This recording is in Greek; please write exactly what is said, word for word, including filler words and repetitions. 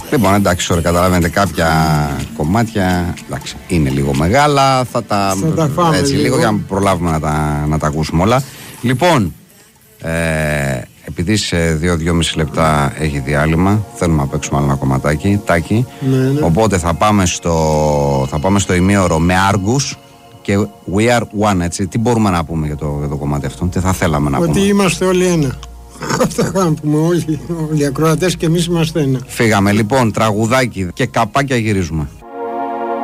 Λοιπόν, εντάξει, τώρα καταλαβαίνετε κάποια κομμάτια εντάξει, είναι λίγο μεγάλα. Θα τα, θα τα φάμε έτσι, λίγο. λίγο για να προλάβουμε να τα, να τα ακούσουμε όλα. Λοιπόν, ε, επειδή σε δύο δυόμιση λεπτά έχει διάλειμμα, θέλουμε να παίξουμε άλλο ένα κομματάκι, τάκι. Ναι, ναι. Οπότε θα πάμε στο, θα πάμε στο ημίωρο με Άργους και We Are One, έτσι. Τι μπορούμε να πούμε για το, για το κομμάτι αυτό, τι θα θέλαμε να Ότι πούμε? Ότι είμαστε όλοι ένα. Αυτό θα πούμε όλοι, όλοι οι ακροατές και εμείς είμαστε ένα. Φύγαμε λοιπόν, τραγουδάκι και καπάκια γυρίζουμε.